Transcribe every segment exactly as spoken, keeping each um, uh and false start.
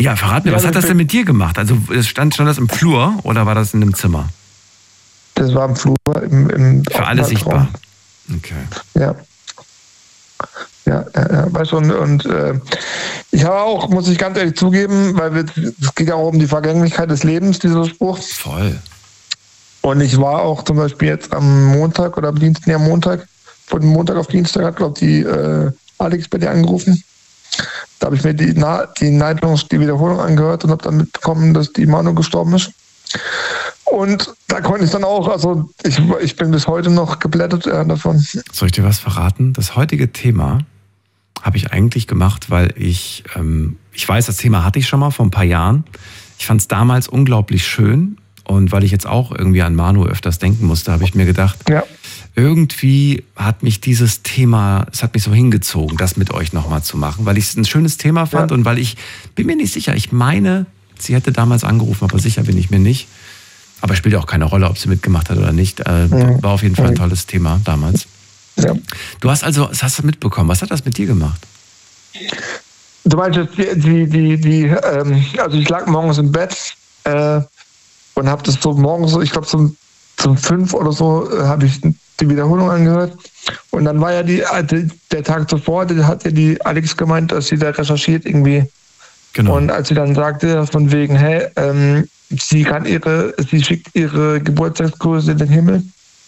Ja, verrat mir, Ja, was hat das das denn mit dir gemacht? Also stand, stand das im Flur oder war das in einem Zimmer? Das war im Flur, im, im Für alle sichtbar. Okay. Ja. Ja, ja, ja, weißt du, und, und äh, ich habe auch, muss ich ganz ehrlich zugeben, weil wir, es geht ja auch um die Vergänglichkeit des Lebens, dieser Spruch. Voll. Und ich war auch zum Beispiel jetzt am Montag oder am Dienstag, nee, am Montag, von Montag auf Dienstag hat, glaube ich, die äh, Alex bei dir angerufen. Da habe ich mir die, Na- die Nightlunge, die Wiederholung angehört und habe dann mitbekommen, dass die Manu gestorben ist. Und da konnte ich dann auch, also ich, ich bin bis heute noch geblättert äh, davon. Soll ich dir was verraten? Das heutige Thema habe ich eigentlich gemacht, weil ich, ähm, ich weiß, das Thema hatte ich schon mal vor ein paar Jahren. Ich fand es damals unglaublich schön und weil ich jetzt auch irgendwie an Manu öfters denken musste, habe ich mir gedacht, Ja. irgendwie hat mich dieses Thema, es hat mich so hingezogen, das mit euch nochmal zu machen, weil ich es ein schönes Thema fand Ja. und weil ich, bin mir nicht sicher, ich meine, sie hätte damals angerufen, aber sicher bin ich mir nicht. Aber spielt ja auch keine Rolle, ob sie mitgemacht hat oder nicht. Äh, Mhm. War auf jeden Fall ein tolles Thema damals. Ja. Du hast also, das hast du mitbekommen, was hat das mit dir gemacht? Du meinst jetzt die, die, die, die ähm, also ich lag morgens im Bett äh, und habe das so morgens, so, ich glaube zum, zum fünf oder so, äh, habe ich die Wiederholung angehört. Und dann war ja die, die der Tag zuvor, da hat ja die Alex gemeint, dass sie da recherchiert irgendwie. Genau. Und als sie dann sagte, von wegen, hey, ähm, sie kann ihre, sie schickt ihre Geburtstagsgröße in den Himmel.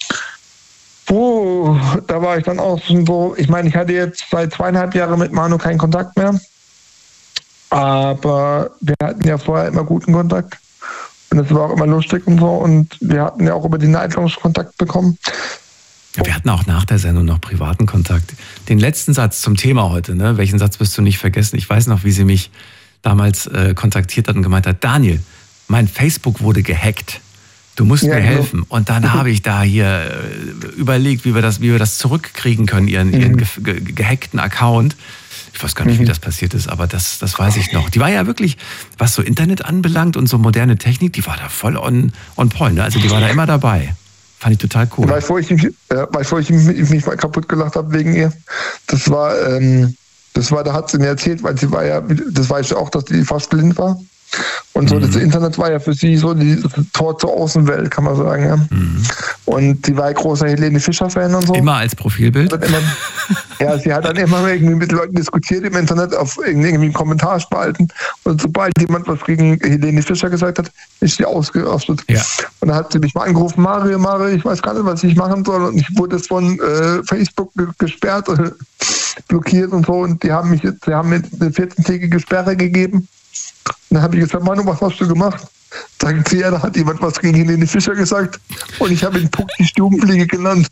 Puh, da war ich dann auch schon so, ich meine, ich hatte jetzt seit zweieinhalb Jahren mit Manu keinen Kontakt mehr. Aber wir hatten ja vorher immer guten Kontakt. Und es war auch immer lustig und so. Und wir hatten ja auch über die Nightlunge Kontakt bekommen. Ja, wir hatten auch nach der Sendung noch privaten Kontakt. Den letzten Satz zum Thema heute, ne? Welchen Satz wirst du nicht vergessen? Ich weiß noch, wie sie mich damals äh, kontaktiert hat und gemeint hat, Daniel, mein Facebook wurde gehackt. Du musst Ja, mir genau. helfen. Und dann habe ich da hier äh, überlegt, wie wir das, wie wir das zurückkriegen können, ihren, Mhm. ihren ge ge gehackten Account. Ich weiß gar nicht, wie das passiert ist, aber das, das weiß ich noch. Die war ja wirklich, was so Internet anbelangt und so moderne Technik, die war da voll on, on point. Ne? Also die war da immer dabei. Fand ich total cool. Weißt du, wo ich, mich- äh, weißt du, wo ich mich, mich mal kaputt gelacht habe wegen ihr? Das war, ähm, das war, da hat sie mir erzählt, weil sie war ja, das weiß ich auch, dass die fast blind war. Und so, Mhm. das Internet war ja für sie so die das Tor zur Außenwelt, kann man sagen. Ja. Mhm. Und die war ja großer Helene Fischer-Fan und so. Immer als Profilbild. Hat dann immer, ja, sie hat dann immer irgendwie mit Leuten diskutiert im Internet, auf irgendwie einen Kommentarspalten. Und sobald jemand was gegen Helene Fischer gesagt hat, ist sie ausgerastet. Ja. Und dann hat sie mich mal angerufen, Mario, Mario, ich weiß gar nicht, was ich machen soll. Und ich wurde von äh, Facebook ge- gesperrt, äh, blockiert und so. Und die haben mich jetzt, die haben mir eine vierzehn-tägige Sperre gegeben. Und dann habe ich gesagt, Manu, was hast du gemacht? Sagt sie, ja, da hat jemand was gegen Helene Fischer gesagt. Und ich habe ihn Puck die Stubenfliege genannt.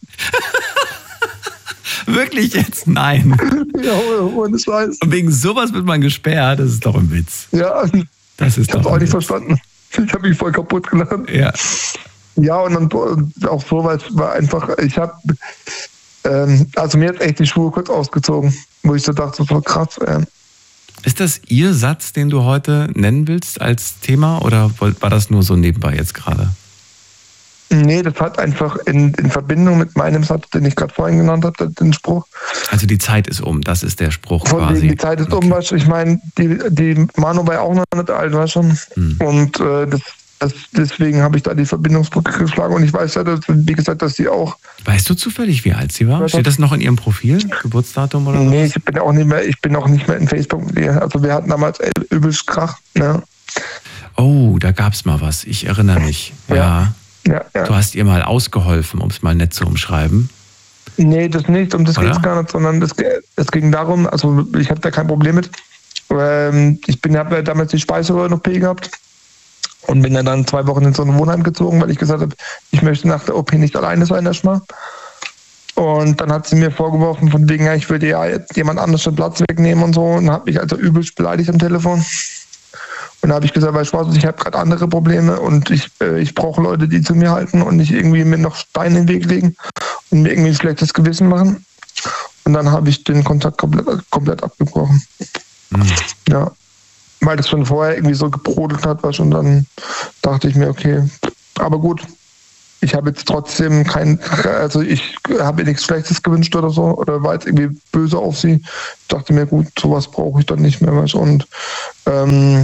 Wirklich jetzt? Nein. Ja, ohne Scheiß. Und wegen sowas wird man gesperrt, das ist doch ein Witz. Ja, Das ist ich habe doch auch ein nicht Witz. verstanden. Ich habe mich voll kaputt gelacht. Ja. Ja, und dann auch so, weil es war einfach, ich habe, ähm, also mir hat echt die Schuhe kurz ausgezogen, wo ich so dachte, so krass. Äh. Ist das Ihr Satz, den du heute nennen willst als Thema oder war das nur so nebenbei jetzt gerade? Nee, das hat einfach in, in Verbindung mit meinem Satz, den ich gerade vorhin genannt habe, den Spruch. Also die Zeit ist um, das ist der Spruch Von quasi. wegen die Zeit ist um, Okay. weißt du, ich meine, die, die Manu war ja auch noch nicht alt, weißt du. Hm. Und äh, das, das, deswegen habe ich da die Verbindungsbrücke geschlagen und ich weiß ja, dass, wie gesagt, dass die auch. Weißt du zufällig, wie alt sie war? Steht das noch in Ihrem Profil? Geburtsdatum oder Nee, was? ich bin auch nicht mehr, ich bin auch nicht mehr in Facebook mit ihr. Also wir hatten damals übelst Krach. Ne? Oh, da gab's mal was. Ich erinnere mich. Ja. Ja. Ja, ja. Du hast ihr mal ausgeholfen, um es mal nett zu umschreiben. Nee, das nicht, um das Oder? geht es gar nicht, sondern das, es ging darum, also ich habe da kein Problem mit. Ähm, ich bin habe ja damals die Speiseröhren-O P gehabt und bin ja dann zwei Wochen in so ein Wohnheim gezogen, weil ich gesagt habe, ich möchte nach der O P nicht alleine sein erstmal. Und dann hat sie mir vorgeworfen, von wegen, ja, ich würde ja jetzt jemand anders den Platz wegnehmen und so und hat mich also übelst beleidigt am Telefon. Und da habe ich gesagt, weißt du was, ich habe gerade andere Probleme und ich, äh, ich brauche Leute, die zu mir halten und nicht irgendwie mir noch Steine in den Weg legen und mir irgendwie ein schlechtes Gewissen machen. Und dann habe ich den Kontakt komplett, komplett abgebrochen. Hm. Ja, weil das schon vorher irgendwie so gebrodelt hat, was und dann dachte ich mir, okay, aber gut, ich habe jetzt trotzdem kein, also ich habe ihr nichts Schlechtes gewünscht oder so oder war jetzt irgendwie böse auf sie. Ich dachte mir, gut, sowas brauche ich dann nicht mehr, weißt du. Und ähm,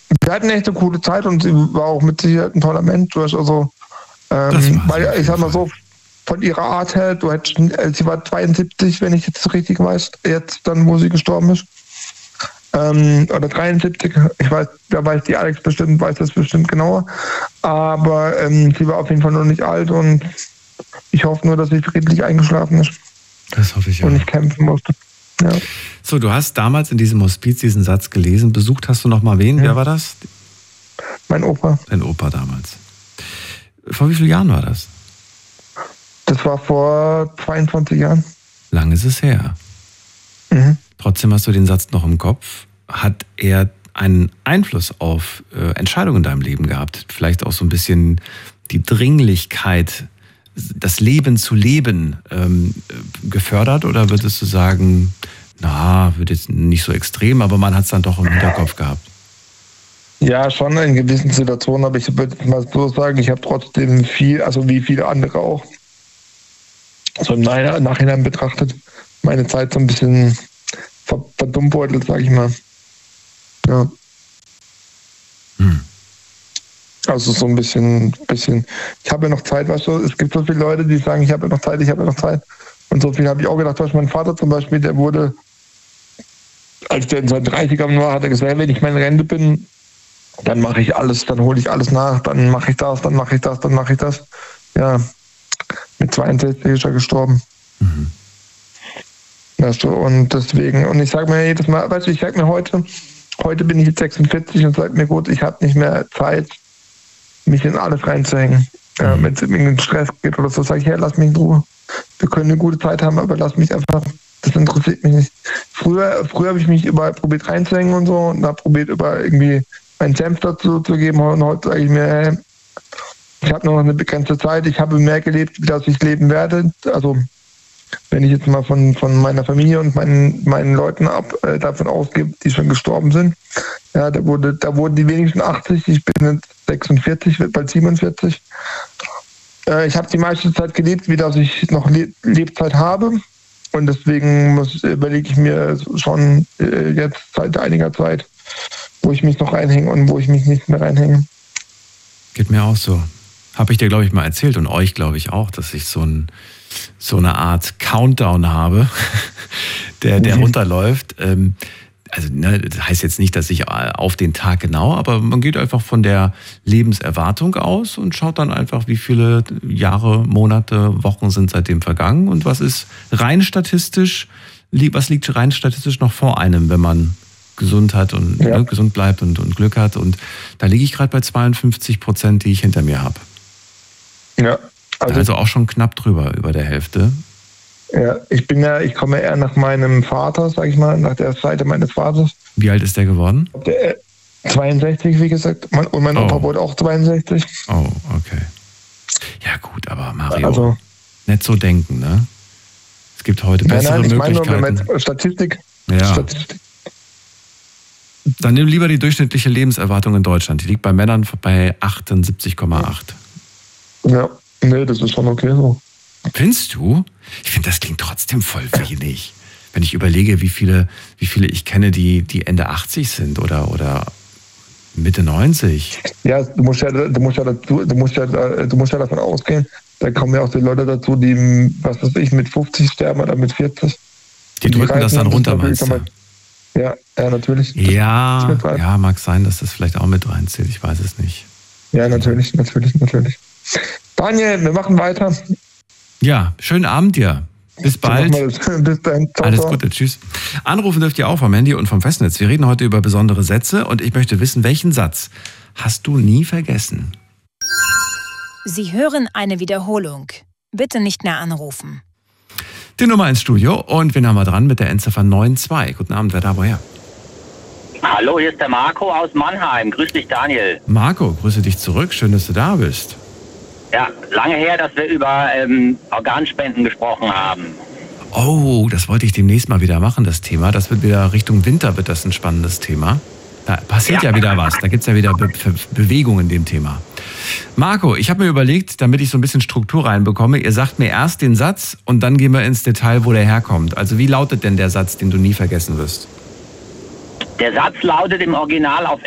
Wir hatten echt eine coole Zeit und sie war auch mit Sicherheit ein toller Mensch. Also, ähm, weil ich sag mal so, von ihrer Art her, du hättest, sie war zweiundsiebzig, wenn ich jetzt so richtig weiß, jetzt dann, wo sie gestorben ist. Ähm, oder dreiundsiebzig, ich weiß, da weiß die Alex bestimmt, weiß das bestimmt genauer. Aber ähm, sie war auf jeden Fall noch nicht alt und ich hoffe nur, dass sie friedlich eingeschlafen ist. Das hoffe ich auch. Und nicht kämpfen musste. Ja. So, du hast damals in diesem Hospiz diesen Satz gelesen. Besucht hast du noch mal wen? Ja. Wer war das? Mein Opa. Dein Opa damals. Vor wie vielen Jahren war das? Das war vor zweiundzwanzig Jahren. Lang ist es her. Mhm. Trotzdem hast du den Satz noch im Kopf. Hat er einen Einfluss auf äh, Entscheidungen in deinem Leben gehabt? Vielleicht auch so ein bisschen die Dringlichkeit, das Leben zu leben, ähm, gefördert? Oder würdest du sagen, na, wird jetzt nicht so extrem, aber man hat es dann doch im Hinterkopf gehabt? Ja, schon in gewissen Situationen, aber ich würde mal so sagen, ich habe trotzdem viel, also wie viele andere auch, so im Nachhinein betrachtet, meine Zeit so ein bisschen verdummbeutelt, sage ich mal. Ja. Hm. Also so ein bisschen, bisschen, ich habe ja noch Zeit, weißt du, es gibt so viele Leute, die sagen, ich habe ja noch Zeit, ich habe ja noch Zeit. Und so viel habe ich auch gedacht, weißt du, mein Vater zum Beispiel, der wurde, als der in seinen dreißigern war, hat er gesagt, wenn ich meine Rente bin, dann mache ich alles, dann hole ich alles nach, dann mache ich das, dann mache ich das, dann mache ich das. Ja, mit zweiundsechzig ist er gestorben. Mhm. Weißt du, und deswegen, und ich sage mir jedes Mal, weißt du, ich sage mir heute, heute bin ich jetzt sechsundvierzig und sage mir, gut, ich habe nicht mehr Zeit, mich in alles reinzuhängen. Mhm. Ja, wenn es in den Stress geht oder so, sage ich, hey, lass mich in Ruhe. Wir können eine gute Zeit haben, aber lass mich einfach, das interessiert mich nicht. Früher, früher habe ich mich überall probiert reinzuhängen und so und habe probiert, über irgendwie meinen Senf dazu zu geben. Und heute sage ich mir, hey, ich habe noch eine begrenzte Zeit, ich habe mehr gelebt, wie das ich leben werde. Also wenn ich jetzt mal von, von meiner Familie und meinen, meinen Leuten ab, äh, davon ausgehe, die schon gestorben sind, ja, da, wurde, da wurden die wenigsten achtzig, ich bin jetzt sechsundvierzig, wird bald siebenundvierzig. Äh, ich habe die meiste Zeit gelebt, wie dass ich noch Le- Lebzeit habe. Und deswegen muss, überlege ich mir schon äh, jetzt seit einiger Zeit, wo ich mich noch reinhänge und wo ich mich nicht mehr reinhänge. Geht mir auch so. Habe ich dir, glaube ich, mal erzählt und euch, glaube ich, auch, dass ich so, ein, so eine Art Countdown habe, der, der mhm. runterläuft. Ähm, also ne, das heißt jetzt nicht, dass ich auf den Tag genau, aber man geht einfach von der Lebenserwartung aus und schaut dann einfach, wie viele Jahre, Monate, Wochen sind seitdem vergangen und was ist rein statistisch, was liegt rein statistisch noch vor einem, wenn man gesund hat und ja. ne, gesund bleibt und, und Glück hat. Und da liege ich gerade bei zweiundfünfzig Prozent, die ich hinter mir habe. Ja. Also, also auch schon knapp drüber, über der Hälfte. Ja, ich bin ja, ich komme eher nach meinem Vater, sag ich mal, nach der Seite meines Vaters. Wie alt ist der geworden? Der, äh, zweiundsechzig, wie gesagt. Und mein oh. Opa wurde auch zweiundsechzig. Oh, okay. Ja gut, aber Mario, also, nicht so denken, ne? Es gibt heute bessere nein, nein, ich Möglichkeiten. Meine nur, wenn man Statistik, ja. Statistik. Dann nimm lieber die durchschnittliche Lebenserwartung in Deutschland. Die liegt bei Männern bei achtundsiebzig Komma acht. Ja, nee, das ist schon okay so. Findest du? Ich finde, das klingt trotzdem voll wenig. Wenn ich überlege, wie viele, wie viele ich kenne, die, die Ende achtzig sind oder, oder Mitte neunzig. Ja, du musst ja, du musst ja dazu, du musst ja, du musst ja davon ausgehen, da kommen ja auch die Leute dazu, die, was weiß ich, mit fünfzig sterben oder mit vierzig. Die, die drücken das dann runter, meinst du? Ja, ja, natürlich. Ja, ja, mag sein, dass das vielleicht auch mit reinzählt. Ich weiß es nicht. Ja, natürlich, natürlich, natürlich. Daniel, wir machen weiter. Ja, schönen Abend dir. Bis bald. Bis dann. Ciao, Alles ciao. Gute, tschüss. Anrufen dürft ihr auch vom Handy und vom Festnetz. Wir reden heute über besondere Sätze und ich möchte wissen, welchen Satz hast du nie vergessen? Sie hören eine Wiederholung. Bitte nicht mehr anrufen. Die Nummer ins Studio und wen haben wir dran mit der Endziffer neun zwei? Guten Abend, wer da woher? Hallo, hier ist der Marco aus Mannheim. Grüß dich, Daniel. Marco, grüße dich zurück. Schön, dass du da bist. Ja, lange her, dass wir über ähm, Organspenden gesprochen haben. Oh, das wollte ich demnächst mal wieder machen, das Thema. Das wird wieder Richtung Winter, wird das ein spannendes Thema. Da passiert ja, ja wieder was. Da gibt es ja wieder Be- Be- Bewegung in dem Thema. Marco, ich habe mir überlegt, damit ich so ein bisschen Struktur reinbekomme, ihr sagt mir erst den Satz und dann gehen wir ins Detail, wo der herkommt. Also wie lautet denn der Satz, den du nie vergessen wirst? Der Satz lautet im Original auf